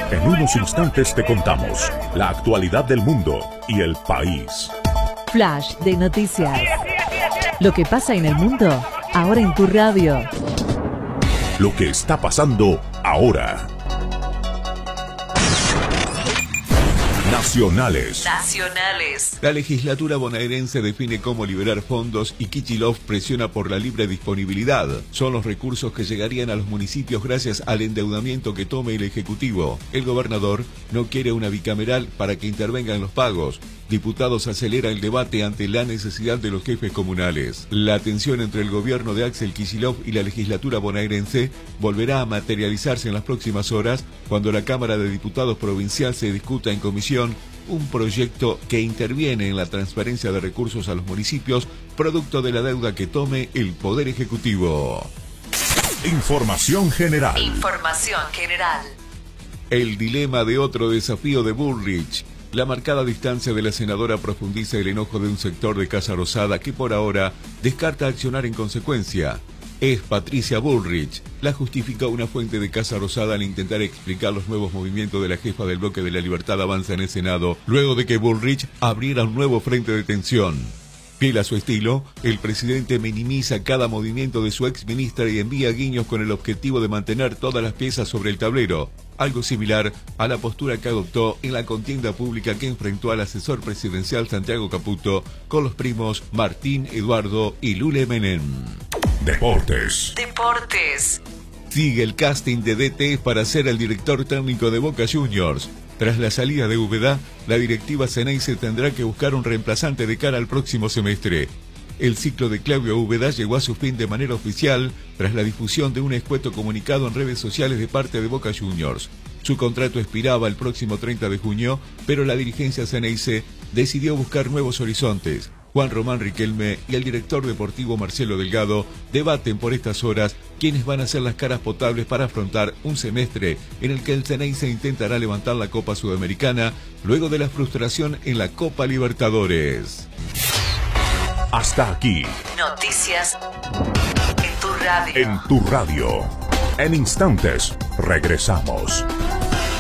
En unos instantes te contamos la actualidad del mundo y el país. Flash de noticias. Lo que pasa en el mundo, ahora en tu radio. Lo que está pasando ahora. Nacionales. La legislatura bonaerense define cómo liberar fondos y Kicillof presiona por la libre disponibilidad. Son los recursos que llegarían a los municipios gracias al endeudamiento que tome el Ejecutivo. El gobernador no quiere una bicameral para que intervengan los pagos. Diputados acelera el debate ante la necesidad de los jefes comunales. La tensión entre el gobierno de Axel Kicillof y la legislatura bonaerense volverá a materializarse en las próximas horas cuando la Cámara de Diputados Provincial se discuta en comisión un proyecto que interviene en la transferencia de recursos a los municipios producto de la deuda que tome el Poder Ejecutivo. Información general. El dilema de otro desafío de Bullrich. La marcada distancia de la senadora profundiza el enojo de un sector de Casa Rosada que por ahora descarta accionar en consecuencia. Es Patricia Bullrich, la justificó una fuente de Casa Rosada al intentar explicar los nuevos movimientos de la jefa del bloque de la Libertad Avanza en el Senado, luego de que Bullrich abriera un nuevo frente de tensión. Fiel a su estilo, el presidente minimiza cada movimiento de su exministra y envía guiños con el objetivo de mantener todas las piezas sobre el tablero, algo similar a la postura que adoptó en la contienda pública que enfrentó al asesor presidencial Santiago Caputo con los primos Martín, Eduardo y Lule Menem. Deportes. Sigue el casting de DT para ser el director técnico de Boca Juniors. Tras la salida de Úbeda, la directiva Ceneice tendrá que buscar un reemplazante de cara al próximo semestre. El ciclo de Claudio Úbeda llegó a su fin de manera oficial tras la difusión de un escueto comunicado en redes sociales de parte de Boca Juniors. Su contrato expiraba el próximo 30 de junio, pero la dirigencia Ceneice decidió buscar nuevos horizontes. Juan Román Riquelme y el director deportivo Marcelo Delgado debaten por estas horas quiénes van a ser las caras potables para afrontar un semestre en el que el Ceneice intentará levantar la Copa Sudamericana luego de la frustración en la Copa Libertadores. Hasta aquí. Noticias en tu radio. En tu radio. En instantes regresamos.